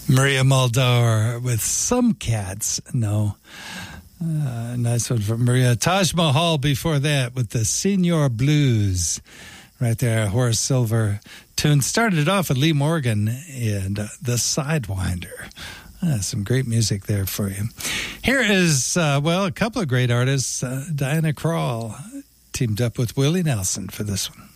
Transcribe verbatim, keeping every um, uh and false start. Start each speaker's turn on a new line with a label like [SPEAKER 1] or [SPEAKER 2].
[SPEAKER 1] Maria Muldaur with Some Cats. No. Uh, nice one from Maria. Taj Mahal before that with the Senior Blues. Right there, Horace Silver tune. Started off with Lee Morgan and uh, The Sidewinder. Uh, some great music there for you. Here is, uh, well, a couple of great artists. Uh, Diana Krall teamed up with Willie Nelson for this one.